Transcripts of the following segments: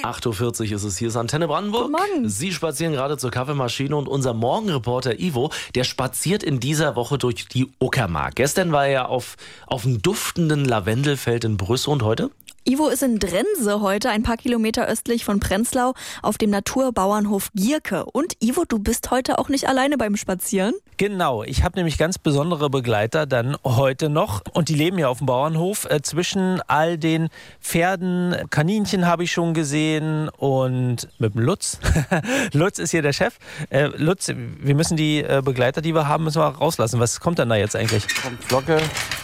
8:40 Uhr ist es, hier ist Antenne Brandenburg. Guten Morgen. Sie spazieren gerade zur Kaffeemaschine und unser Morgenreporter Ivo, der spaziert in dieser Woche durch die Uckermark. Gestern war er auf dem duftenden Lavendelfeld in Brüssel und heute? Ivo ist in Drense heute, ein paar Kilometer östlich von Prenzlau, auf dem Naturbauernhof Gierke. Und Ivo, du bist heute auch nicht alleine beim Spazieren? Genau, ich habe nämlich ganz besondere Begleiter dann heute noch. Und die leben ja auf dem Bauernhof. Zwischen all den Pferden, Kaninchen habe ich schon gesehen. Und mit dem Lutz. Lutz ist hier der Chef. Lutz, wir müssen die Begleiter, die wir haben, müssen wir rauslassen. Was kommt denn da jetzt eigentlich? Kommt Flocke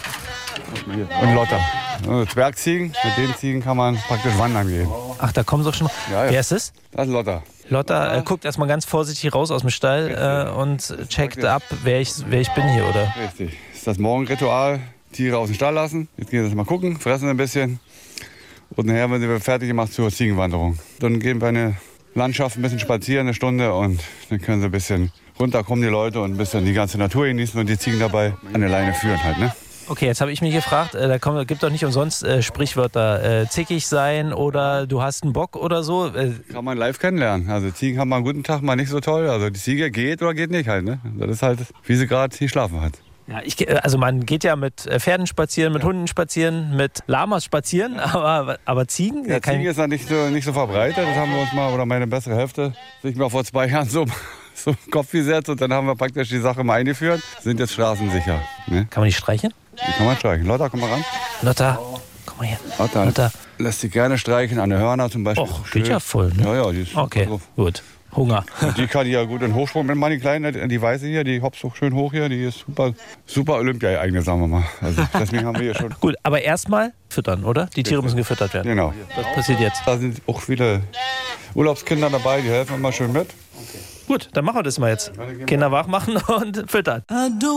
und Lotter. Also Zwergziegen, mit den Ziegen kann man praktisch wandern gehen. Ach, da kommen sie auch schon. Ja, ja. Wer ist es? Das ist Lotter. Lotta guckt erstmal ganz vorsichtig raus aus dem Stall und checkt ab, wer ich bin hier, oder? Richtig. Das ist das Morgenritual. Tiere aus dem Stall lassen. Jetzt gehen sie mal gucken, fressen ein bisschen. Und nachher, wenn sie fertig gemacht, zur Ziegenwanderung. Dann gehen wir in eine Landschaft ein bisschen spazieren, eine Stunde. Und dann können sie ein bisschen runterkommen, die Leute, und ein bisschen die ganze Natur genießen und die Ziegen dabei an der Leine führen halt, ne? Okay, jetzt habe ich mich gefragt, da gibt doch nicht umsonst Sprichwörter, zickig sein oder du hast einen Bock oder so. Kann man live kennenlernen. Also Ziegen haben mal einen guten Tag, mal nicht so toll. Also die Ziege geht oder geht nicht halt, ne? Das ist halt, wie sie gerade hier schlafen hat. Ja, also man geht ja mit Pferden spazieren, mit Hunden spazieren, mit Lamas spazieren, aber Ziegen? Ja, Ziegen ist ja nicht so verbreitet. Das haben wir uns mal, oder meine bessere Hälfte, sich mal vor 2 Jahren so im Kopf gesetzt, und dann haben wir praktisch die Sache mal eingeführt. Sind jetzt straßensicher. Ne? Kann man die streichen? Die kann man streichen. Lotta, komm mal ran. Lotta, komm mal her. Lotta lässt sich gerne streichen, an den Hörner zum Beispiel. Och, geht ja voll, ne? Ja, die ist okay, drauf. Gut. Hunger. Die kann ja gut in Hochsprung mit meine Kleine, die Weiße hier, die hopst so schön hoch hier, die ist super Olympia-eignet, sagen wir mal. Also deswegen haben wir hier schon. Gut, aber erstmal füttern, oder? Die Tiere müssen gefüttert werden. Genau. Was passiert jetzt? Da sind auch viele Urlaubskinder dabei, die helfen immer schön mit. Gut, dann machen wir das mal jetzt. Kinder wach machen und füttern.